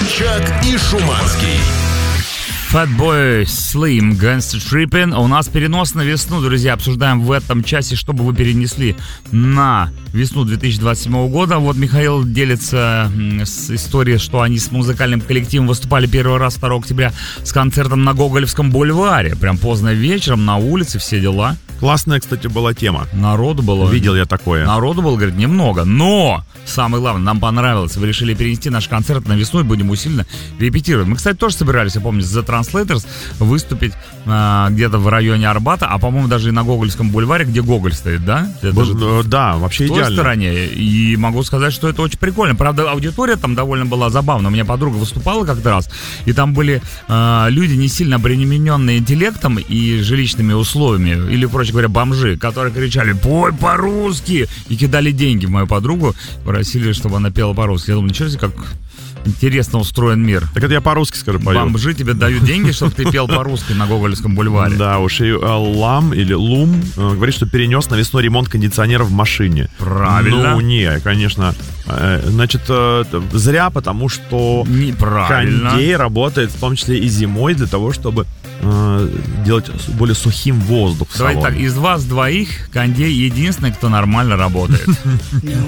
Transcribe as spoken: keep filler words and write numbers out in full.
Собчак и Шуманский. Fatboy Slim, Gangsta Trippin'. У нас перенос на весну, друзья. Обсуждаем в этом часе, что бы вы перенесли на весну две тысячи двадцать седьмого года. Вот Михаил делится с историей, что они с музыкальным коллективом выступали первый раз второго октября с концертом на Гоголевском бульваре. Прям поздно вечером, на улице, все дела. Классная, кстати, была тема. Народу было. Видел я такое. Народу было, говорит, немного. Но самое главное, нам понравилось. Вы решили перенести наш концерт на весну и будем усиленно репетировать. Мы, кстати, тоже собирались, я помню, с The Translators выступить э, где-то в районе Арбата, а, по-моему, даже и на Гоголевском бульваре, где Гоголь стоит, да? Даже, да, вообще идеально. В той стороне. И могу сказать, что это очень прикольно. Правда, аудитория там довольно была забавна. У меня подруга выступала как-то раз, и там были э, люди, не сильно обремененные интеллектом и жилищными условиями, или, проще говоря, бомжи, которые кричали «Пой по-русски!» и кидали деньги в мою подругу, просили, чтобы она пела по-русски. Я думаю, ничего себе, как интересно устроен мир. Так это я по-русски, скажу, пою. Бомжи тебе дают деньги, чтобы ты пел по-русски на Гоголевском бульваре. Да уж, и Лам или Лум говорит, что перенес на весну ремонт кондиционера в машине. Правильно. Ну, не, конечно. Значит, зря, потому что кондей работает в том числе и зимой для того, чтобы делать более сухим воздух в салоне. Давайте так, из вас двоих кондей единственный, кто нормально работает.